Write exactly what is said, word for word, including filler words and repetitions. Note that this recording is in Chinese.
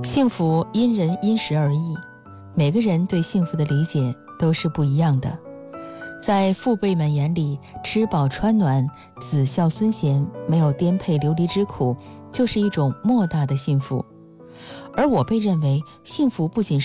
幸福因人因时而异，每个人对幸福的理解都是不一样的。在父辈们眼里，吃饱穿暖、子孝孙贤，没有颠沛流离之苦，就是一种莫大的幸福。而我被认为，幸福不仅是